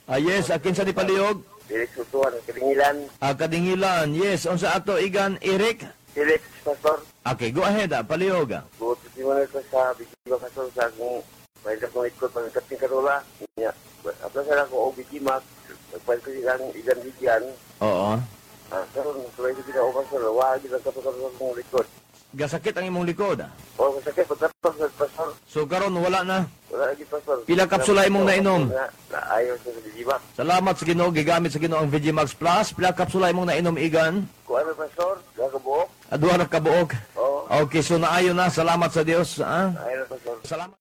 Yes, akin sa ni Paliog. Felix Utuan, Kadingilan. Kadingilan, yes. Unsa ato igan, Eric? Felix, Pastor. Okay, go ahead, Paliog. Buot si mo ko sa Bikima Pastor sa akong pwede akong ikot pagkating karula. Apos sa ako o Bikima, pwede ko igan bigyan. Oo. Pero tuloy ko sila o Pastor, wag ilang kapag akong likod. Gasakit ang imong likod. O masakit, pagkatapos sa Pastor. So karon wala na. Wala lagi Pastor. Pila kapsula imong nainom? Ayaw sa Bikima. Salamat sa Ginoo, gigamit sa Ginoo ang Vegimax Plus. Pila kapsula imong nainom igan? Kuha na Pastor, kakabuok. Duha na kabuok. Oo, Okay, so naayo na. Salamat sa Dios. ayaw na Pastor. Salamat.